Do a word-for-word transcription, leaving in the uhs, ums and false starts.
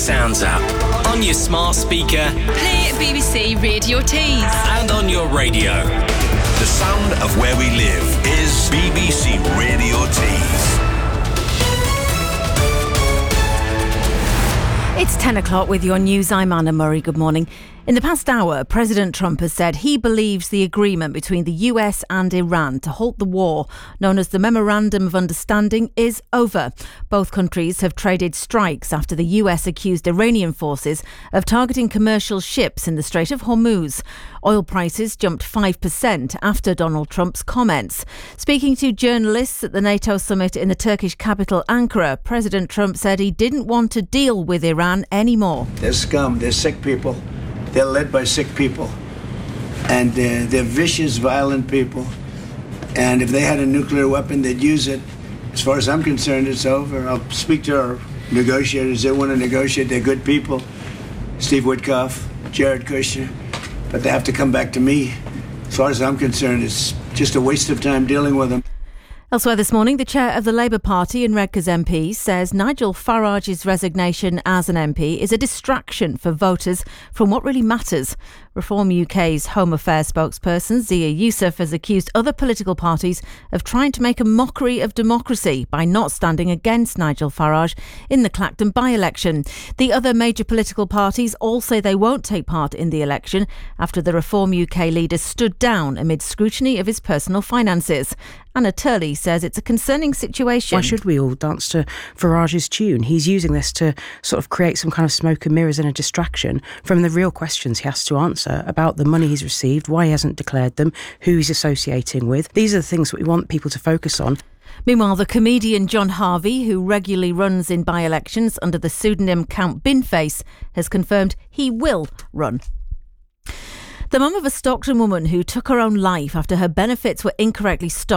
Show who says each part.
Speaker 1: Sounds app. On your smart speaker.
Speaker 2: Play B B C Radio Tees.
Speaker 1: And on your radio.
Speaker 3: The sound of where we live is B B C Radio Tees.
Speaker 4: It's ten o'clock with your news. I'm Anna Murray. Good morning. In the past hour, President Trump has said he believes the agreement between the U S and Iran to halt the war, known as the Memorandum of Understanding, is over. Both countries have traded strikes after the U S accused Iranian forces of targeting commercial ships in the Strait of Hormuz. Oil prices jumped five percent after Donald Trump's comments. Speaking to journalists at the NATO summit in the Turkish capital Ankara, President Trump said he didn't want to deal with Iran anymore.
Speaker 5: They're scum. They're sick people. They're led by sick people, and uh, they're vicious, violent people. And if they had a nuclear weapon, they'd use it. As far as I'm concerned, it's over. I'll speak to our negotiators. They want to negotiate. They're good people. Steve Witkoff, Jared Kushner. But they have to come back to me. As far as I'm concerned, it's just a waste of time dealing with them.
Speaker 4: Elsewhere this morning, the chair of the Labour Party and Redcar's M P says Nigel Farage's resignation as an M P is a distraction for voters from what really matters. Reform U K's Home Affairs spokesperson Zia Youssef has accused other political parties of trying to make a mockery of democracy by not standing against Nigel Farage in the Clacton by-election. The other major political parties all say they won't take part in the election after the Reform U K leader stood down amid scrutiny of his personal finances. Anna Turley says it's a concerning situation.
Speaker 6: Why should we all dance to Farage's tune? He's using this to sort of create some kind of smoke and mirrors and a distraction from the real questions he has to answer about the money he's received, why he hasn't declared them, who he's associating with. These are the things that we want people to focus on.
Speaker 4: Meanwhile, the comedian John Harvey, who regularly runs in by-elections under the pseudonym Count Binface, has confirmed he will run. The mum of a Stockton woman who took her own life after her benefits were incorrectly stopped